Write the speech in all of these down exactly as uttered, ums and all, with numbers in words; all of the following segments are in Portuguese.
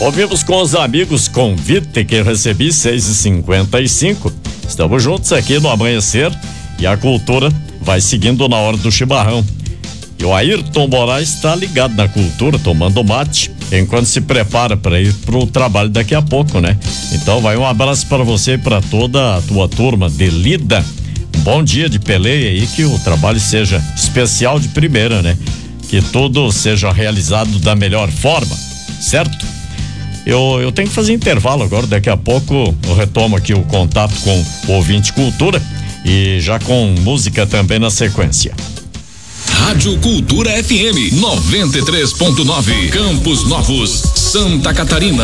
Ouvimos com os amigos Convite, que eu recebi seis e cinquenta e cinco. Estamos juntos aqui no amanhecer e a cultura vai seguindo na hora do chimarrão. E o Ayrton Moraes está ligado na cultura, tomando mate, enquanto se prepara para ir pro trabalho daqui a pouco, né? Então vai um abraço para você e para toda a tua turma de lida. Um bom dia de peleia aí, que o trabalho seja especial de primeira, né? Que tudo seja realizado da melhor forma, certo? Eu, eu tenho que fazer intervalo agora, daqui a pouco eu retomo aqui o contato com o ouvinte cultura e já com música também na sequência. Rádio Cultura F M noventa e três ponto nove, Campos Novos, Santa Catarina.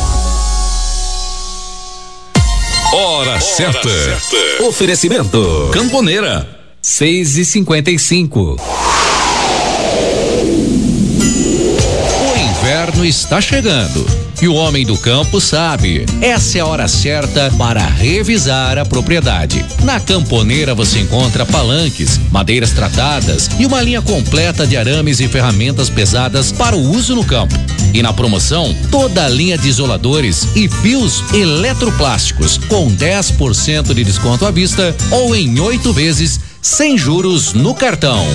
Hora, Hora certa. certa. Oferecimento Camponeira. seis e cinquenta e cinco. O inverno está chegando e o homem do campo sabe. Essa é a hora certa para revisar a propriedade. Na Camponeira você encontra palanques, madeiras tratadas e uma linha completa de arames e ferramentas pesadas para o uso no campo. E na promoção, toda a linha de isoladores e fios eletroplásticos com dez por cento de desconto à vista ou em oito vezes sem juros no cartão.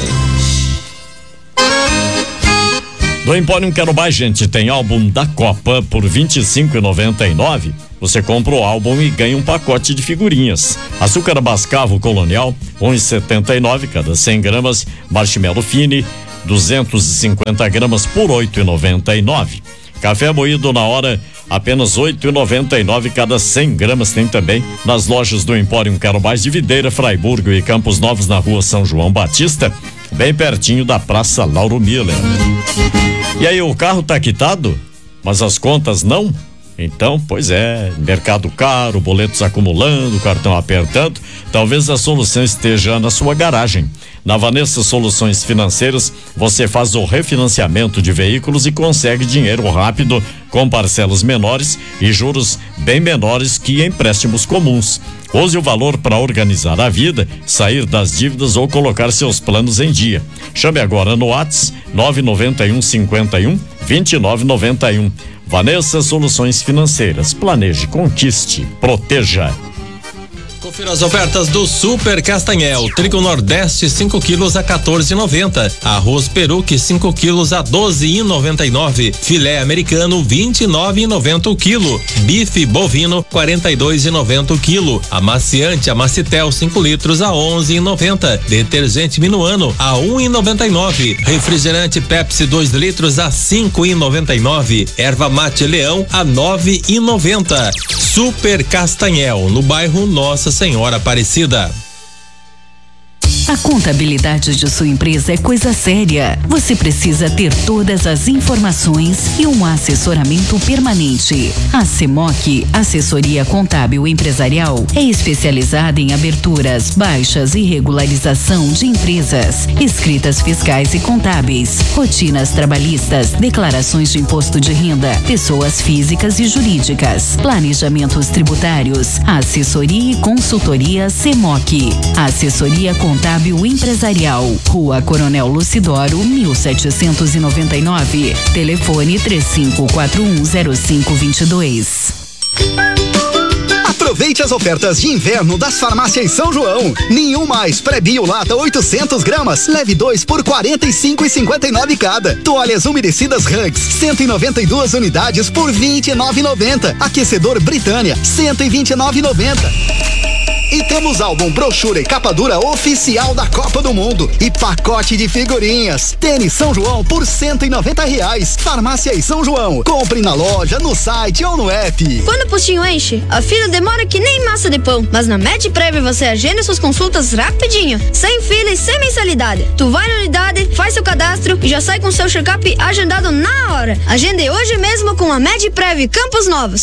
No Empório Quero Mais, gente, tem álbum da Copa por vinte e cinco reais e noventa e nove centavos. Você compra o álbum e ganha um pacote de figurinhas. Açúcar Mascavo Colonial, um real e setenta e nove centavos cada cem gramas. Marshmallow Fine, duzentos e cinquenta gramas por oito reais e noventa e nove centavos. Café moído na hora, apenas oito reais e noventa e nove centavos cada cem gramas. Tem também nas lojas do Empório Quero Mais de Videira, Fraiburgo e Campos Novos, na rua São João Batista, bem pertinho da Praça Lauro Miller. E aí, o carro tá quitado, mas as contas não? Então, pois é, mercado caro, boletos acumulando, cartão apertando, talvez a solução esteja na sua garagem. Na Vanessa Soluções Financeiras, você faz o refinanciamento de veículos e consegue dinheiro rápido, com parcelas menores e juros bem menores que empréstimos comuns. Use o valor para organizar a vida, sair das dívidas ou colocar seus planos em dia. Chame agora no WhatsApp nove nove um cinco um, dois nove nove um. Vanessa Soluções Financeiras. Planeje, conquiste, proteja. Confira as ofertas do Super Castanhel. Trigo Nordeste cinco quilos a quatorze e noventa. Arroz Peruque cinco quilos a doze e noventa e nove. Filé americano vinte e nove e noventa o quilo. Bife bovino quarenta e dois e noventa o quilo. Amaciante Amacitel cinco litros a onze e noventa. Detergente Minuano a um e noventa e nove. Refrigerante Pepsi dois litros a cinco e noventa e nove. Erva Mate Leão a nove e noventa. Super Castanhel, no bairro Nossa Senhora Aparecida. A contabilidade de sua empresa é coisa séria. Você precisa ter todas as informações e um assessoramento permanente. A CEMOC, Assessoria Contábil Empresarial, é especializada em aberturas, baixas e regularização de empresas, escritas fiscais e contábeis, rotinas trabalhistas, declarações de imposto de renda, pessoas físicas e jurídicas, planejamentos tributários, assessoria e consultoria CEMOC. Assessoria Contábil Empresarial, Rua Coronel Lucidoro, mil setecentos e noventa e nove. Telefone três cinco quatro um zero cinco dois dois. Aproveite as ofertas de inverno das farmácias São João. Nenhum mais pré-bio lata oitocentos gramas, leve dois por quarenta e cinco e cinquenta e nove cada. Toalhas umedecidas Hugs, cento e noventa e duas unidades por vinte e nove e noventa. Aquecedor Britânia, cento e vinte e nove e noventa. E temos álbum, brochura e capa dura oficial da Copa do Mundo e pacote de figurinhas. Tênis São João por cento e noventa reais. Farmácia e São João. Compre na loja, no site ou no app. Quando o postinho enche, a fila demora que nem massa de pão. Mas na MedPrev você agenda suas consultas rapidinho, sem fila e sem mensalidade. Tu vai na unidade, faz seu cadastro e já sai com seu check-up agendado na hora. Agende hoje mesmo com a MedPrev Campos Novos.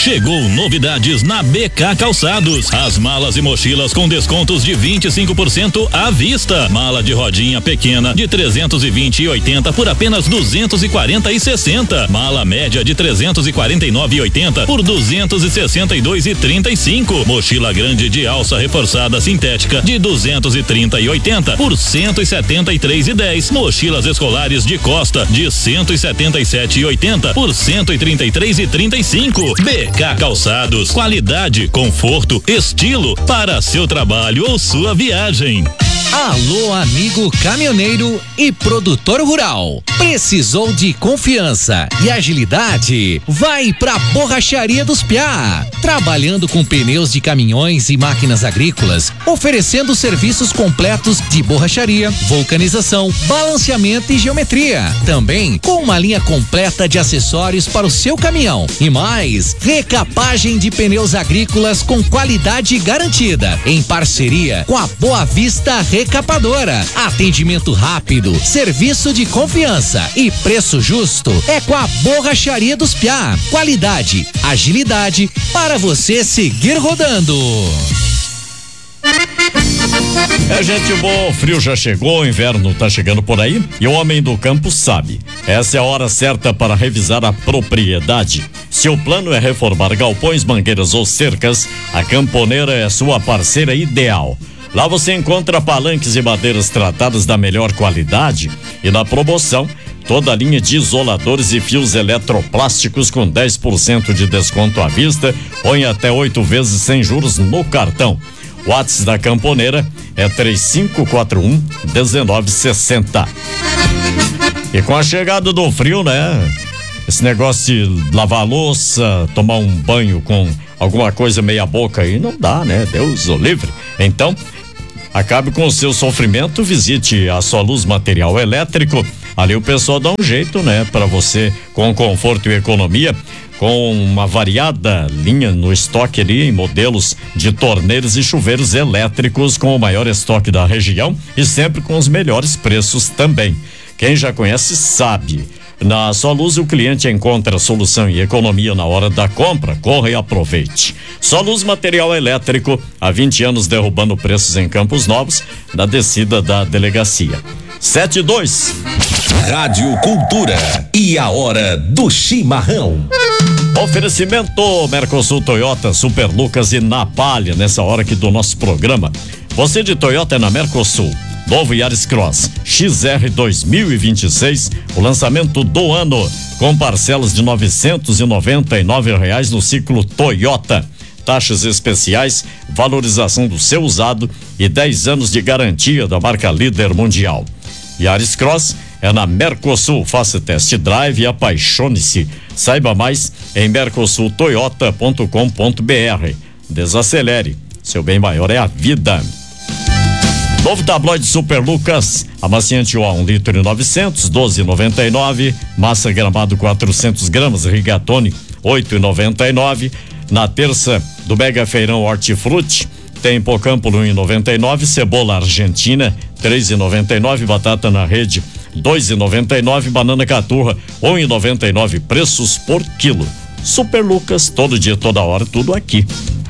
Chegou novidades na B K Calçados. As malas e mochilas com descontos de vinte e cinco por cento à vista. Mala de rodinha pequena de trezentos e vinte e oitenta por apenas duzentos e quarenta e sessenta. Mala média de trezentos e quarenta e nove e oitenta por duzentos e sessenta e dois e trinta e cinco. Mochila grande de alça reforçada sintética de duzentos e trinta e oitenta por cento e setenta e três e dez. Mochilas escolares de costa de cento e setenta e sete e oitenta por cento e trinta e três e trinta e cinco. B K Calçados, qualidade, conforto, estilo para seu trabalho ou sua viagem. Alô, amigo caminhoneiro e produtor rural. Precisou de confiança e agilidade? Vai pra Borracharia dos Piá. Trabalhando com pneus de caminhões e máquinas agrícolas, oferecendo serviços completos de borracharia, vulcanização, balanceamento e geometria. Também com uma linha completa de acessórios para o seu caminhão. E mais, recapagem de pneus agrícolas com qualidade garantida. Em parceria com a Boa Vista Recapadora. Atendimento rápido, serviço de confiança e preço justo é com a Borracharia dos Piá. Qualidade, agilidade para você seguir rodando. É, gente boa, o frio já chegou, o inverno tá chegando por aí e o homem do campo sabe. Essa é a hora certa para revisar a propriedade. Se o plano é reformar galpões, mangueiras ou cercas, a Camponeira é sua parceira ideal. Lá você encontra palanques e madeiras tratadas da melhor qualidade e na promoção, toda a linha de isoladores e fios eletroplásticos com dez por cento de desconto à vista ou em até oito vezes sem juros no cartão. O WhatsApp da Camponeira é três cinco quatro um, um nove seis zero. E com a chegada do frio, né? Esse negócio de lavar a louça, tomar um banho com alguma coisa meia boca aí, não dá, né? Deus o livre. Então, acabe com o seu sofrimento, visite a Soluz Material Elétrico. Ali o pessoal dá um jeito, né? Para você, com conforto e economia, com uma variada linha no estoque ali em modelos de torneiras e chuveiros elétricos com o maior estoque da região e sempre com os melhores preços também. Quem já conhece sabe. Na Soluz o cliente encontra solução e economia na hora da compra. Corra e aproveite. Soluz Material Elétrico, há vinte anos derrubando preços em Campos Novos, na descida da delegacia. sete e dois. Rádio Cultura e a hora do chimarrão. Oferecimento Mercosul Toyota, Super Lucas e Na Palha, nessa hora aqui do nosso programa. Você de Toyota é na Mercosul. Novo Yaris Cross X R dois mil e vinte e seis, o lançamento do ano, com parcelas de novecentos e noventa e nove reais no ciclo Toyota. Taxas especiais, valorização do seu usado e dez anos de garantia da marca líder mundial. Yaris Cross é na Mercosul. Faça test drive e apaixone-se. Saiba mais em mercosul toyota ponto com ponto br. Desacelere, seu bem maior é a vida. Novo tabloide Super Lucas, amaciante O A um litro e novecentos, doze e noventa e nove. Massa Gramado quatrocentos gramas, Rigatoni oito e noventa e nove. Na terça do Mega Feirão Hortifruti tem Hipocampo um e noventa e nove, cebola argentina três e noventa e nove, batata na rede dois e noventa e nove, banana caturra um e noventa e nove, preços por quilo. Super Lucas, todo dia, toda hora, tudo aqui.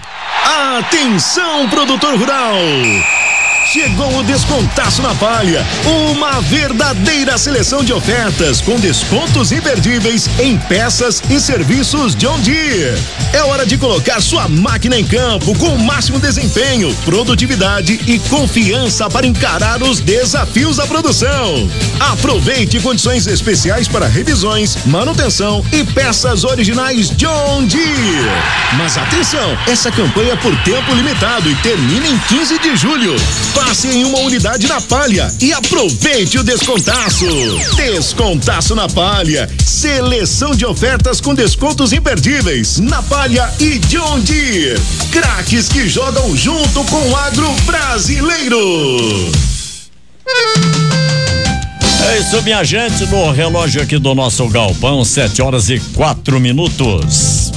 Atenção, produtor rural! Chegou o Descontaço na Palha, uma verdadeira seleção de ofertas com descontos imperdíveis em peças e serviços John Deere. É hora de colocar sua máquina em campo com o máximo desempenho, produtividade e confiança para encarar os desafios da produção. Aproveite condições especiais para revisões, manutenção e peças originais John Deere. Mas atenção, essa campanha é por tempo limitado e termina em quinze de julho. Passe em uma unidade na Palha e aproveite o descontaço. Descontaço na Palha. Seleção de ofertas com descontos imperdíveis na Palha e John Deere. Craques que jogam junto com o agro brasileiro. É isso, minha gente, no relógio aqui do nosso galpão, sete horas e quatro minutos.